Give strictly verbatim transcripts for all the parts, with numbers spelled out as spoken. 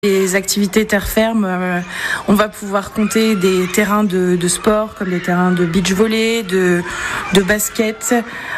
Les activités terre ferme, euh, on va pouvoir compter des terrains de, de sport comme des terrains de beach volley, de, de basket,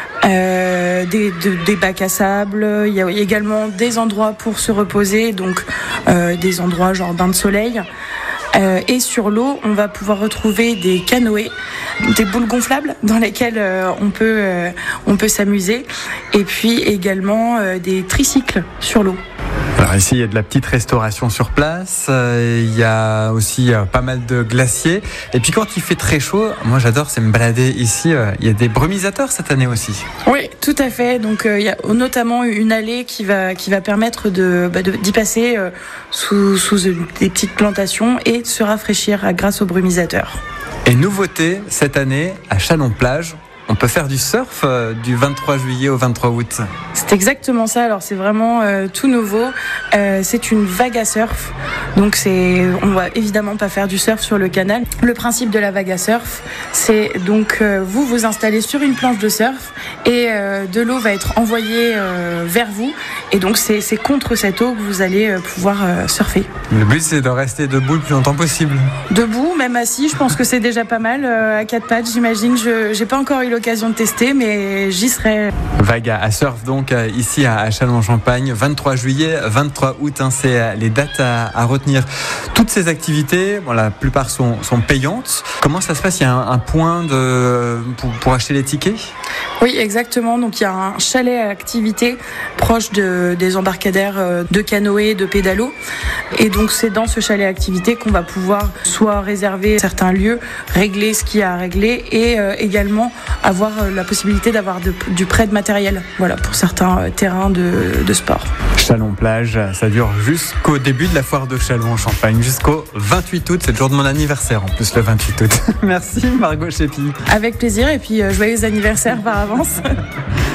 euh, des, de, des bacs à sable. Il y a également des endroits pour se reposer, donc euh, des endroits genre bain de soleil. Euh, et sur l'eau, on va pouvoir retrouver des canoës, des boules gonflables dans lesquelles euh, on peut euh, on peut s'amuser, et puis également euh, des tricycles sur l'eau. Alors ici, il y a de la petite restauration sur place, euh, il y a aussi euh, pas mal de glaciers. Et puis quand il fait très chaud, moi j'adore, c'est me balader ici. Euh, il y a des brumisateurs cette année aussi. Oui, tout à fait. Donc euh, il y a notamment une allée qui va qui va permettre de, bah, de d'y passer euh, sous sous des petites plantations et de se rafraîchir grâce aux brumisateurs. Et nouveauté cette année à Chalon-Plage, on peut faire du surf euh, du vingt-trois juillet au vingt-trois août. C'est exactement ça. Alors c'est vraiment euh, tout nouveau. Euh, c'est une vague à surf. Donc c'est, on va évidemment pas faire du surf sur le canal. Le principe de la vague à surf, c'est donc euh, vous vous installez sur une planche de surf et euh, de l'eau va être envoyée euh, vers vous. Et donc c'est, c'est contre cette eau que vous allez euh, pouvoir euh, surfer. Le but c'est de rester debout le plus longtemps possible. Debout, même assis, je pense que c'est déjà pas mal. Euh, à quatre pattes, j'imagine. Je j'ai pas encore eu l'occasion de tester, mais j'y serai. Vague à surf donc euh, ici à Châlons-en-Champagne, vingt-trois juillet, vingt-trois août, hein, c'est euh, les dates à, à retenir. Toutes ces activités, bon, la plupart sont, sont payantes. Comment ça se passe? Il y a un, un point de, pour, pour acheter les tickets? Oui, exactement. Donc il y a un chalet à activité proche de, des embarcadères de canoë, de pédalo. Et donc c'est dans ce chalet à activité qu'on va pouvoir soit réserver certains lieux, régler ce qu'il y a à régler et euh, également avoir la possibilité d'avoir de, du prêt de matériel, voilà, pour certains euh, terrains de, de sport. Chalon-Plage, ça dure jusqu'au début de la foire de Châlons-en-Champagne, jusqu'au vingt-huit août. C'est le jour de mon anniversaire en plus, le vingt-huit aut. Merci Margot Chépy. Avec plaisir et puis euh, joyeux anniversaire par avance.